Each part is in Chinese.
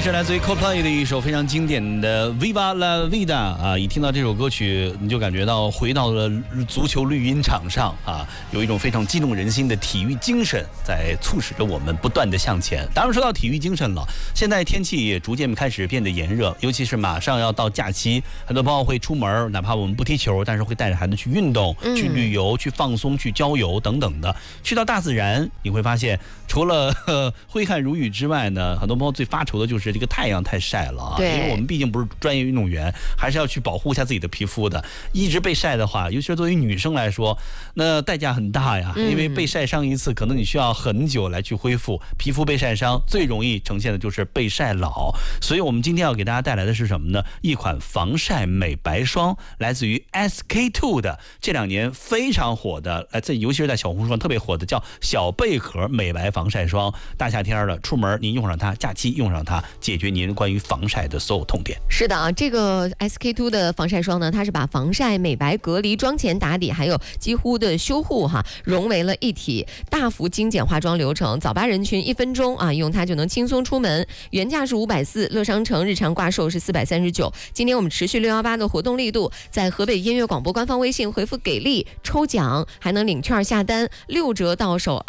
是来自于 Coldplay 的一首非常经典的 Viva La Vida 啊！一听到这首歌曲，你就感觉到回到了足球绿茵场上啊，有一种非常激动人心的体育精神在促使着我们不断的向前。当然说到体育精神了，现在天气也逐渐开始变得炎热，尤其是马上要到假期，很多朋友会出门，哪怕我们不踢球，但是会带着孩子去运动、去旅游、去放松、去郊游等等的。去到大自然，你会发现，除了挥汗如雨之外呢，很多朋友最发愁的就是这个太阳太晒了啊，因为我们毕竟不是专业运动员，还是要去保护一下自己的皮肤的。一直被晒的话，尤其是作为女生来说，那代价很大呀，因为被晒伤一次，可能你需要很久来去恢复。皮肤被晒伤最容易呈现的就是被晒老，所以我们今天要给大家带来的是什么呢？一款防晒美白霜，来自于 SK-II 的，这2年非常火的，尤其是在小红书上特别火的，叫小贝壳美白防晒霜。大夏天的，出门您用上它，假期用上它，解决您关于防晒的所有痛点。 是的啊，这个 SK-II 的防晒霜呢，它是把防晒、美白、隔离、妆前打底，还有几乎的修护融为了一体，大幅精简化妆流程。早八人群1分钟啊，用它就能轻松出门。原价是540，乐商城日常挂售是439。今天我们持续618的活动力度，在河北音乐广播官方微信回复给力抽奖，还能领券下单，6折到手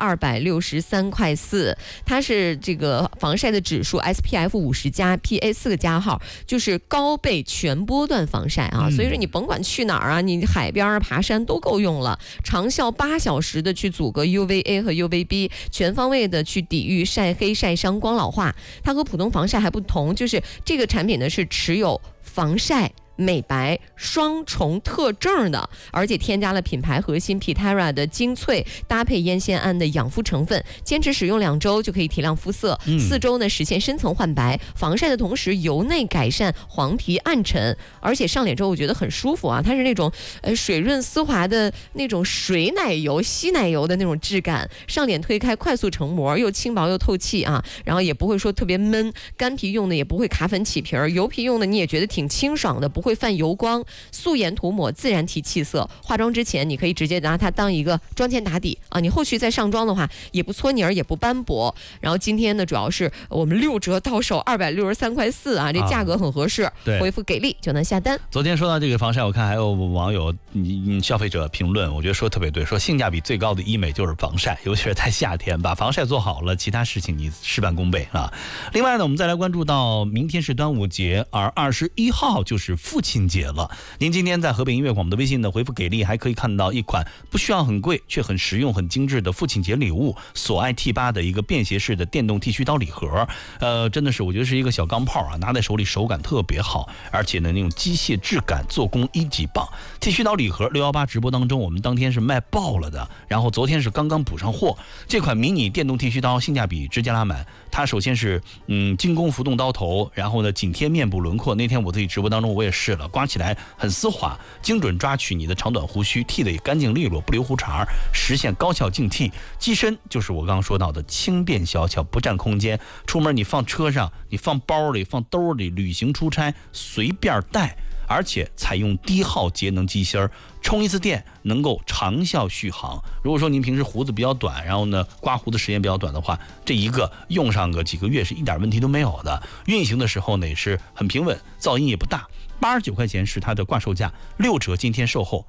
263块4。它是这个防晒的指数 SPF 50+PA 4个加号，就是高倍全波段防晒啊，所以说你甭管去哪儿啊，你海边啊、爬山都够用了，长效8小时的去阻隔 UVA 和 UVB， 全方位的去抵御晒黑、晒伤、光老化。它和普通防晒还不同，就是这个产品呢是持有防晒、美白双重特征的，而且添加了品牌核心 Pitera 的精粹，搭配烟酰胺的养肤成分，坚持使用2周就可以提亮肤色，4周呢实现深层焕白，防晒的同时由内改善黄皮暗沉，而且上脸之后我觉得很舒服啊，它是那种水润丝滑的那种水奶油、稀奶油的那种质感，上脸推开快速成膜，又轻薄又透气啊，然后也不会说特别闷，干皮用的也不会卡粉起皮儿，油皮用的你也觉得挺清爽的，不会泛油光，素颜涂抹自然提气色，化妆之前你可以直接拿它当一个妆前打底啊，你后续再上妆的话也不搓泥儿也不斑驳。然后今天呢主要是我们6折到手263块4啊，这价格很合适，回复给力就能下单。 昨天说到这个防晒，我看还有网友消费者评论，我觉得说特别对，说性价比最高的医美就是防晒，尤其是在夏天，把防晒做好了，其他事情你事半功倍啊。另外呢，我们再来关注到明天是端午节，而21号就是父亲节了。您今天在河北音乐广播的微信呢回复给力，还可以看到一款不需要很贵却很实用很精致的父亲节礼物，索爱 T8 的一个便携式的电动剃须刀礼盒。真的是我觉得是一个小钢炮啊，拿在手里手感特别好，而且呢那种机械质感，做工1级棒。剃须刀礼盒618直播当中我们当天是卖爆了的，然后昨天是刚刚补上货。这款迷你电动剃须刀性价比直接拉满，它首先是精工浮动刀头，然后呢紧贴面部轮廓，那天我自己直播当中我也试了，刮起来很丝滑，精准抓取你的长短胡须，剃得也干净利落，不留胡茬，实现高效净剃。机身就是我刚刚说到的轻便小巧，不占空间，出门你放车上，你放包里，放兜里，旅行出差随便带，而且采用低耗节能机芯儿，充一次电能够长效续航。如果说您平时胡子比较短，然后呢刮胡子时间比较短的话，这一个用上个几个月是一点问题都没有的。运行的时候呢也是很平稳，噪音也不大。89块钱是它的挂售价，6折今天售后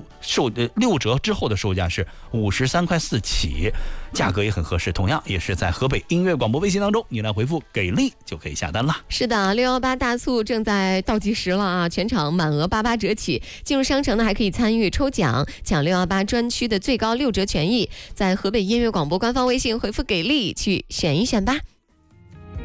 6折之后的售价是53块4起，价格也很合适。同样也是在河北音乐广播微信当中，你来回复给力就可以下单了。 是的，618大促正在倒计时了啊，全场满额88折起。进入商城呢还可以参与抽奖，抢618专区的最高6折权益。在河北音乐广播官方微信回复给力去选一选吧。